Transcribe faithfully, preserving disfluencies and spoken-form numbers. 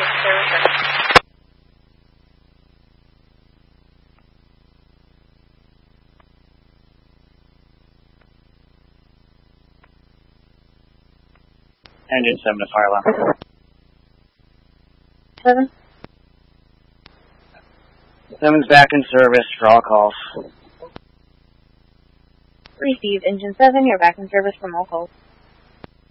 service. Engine seven to fire alarm. Seven. Seven's back in service for all calls. Receive engine seven, you're back in service from all calls.